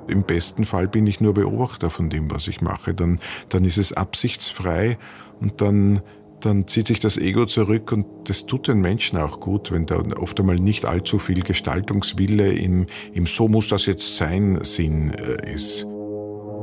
Im besten Fall bin ich nur Beobachter von dem, was ich mache. Dann ist es absichtsfrei und dann zieht sich das Ego zurück und das tut den Menschen auch gut, wenn da oft einmal nicht allzu viel Gestaltungswille im so muss das jetzt sein Sinn ist.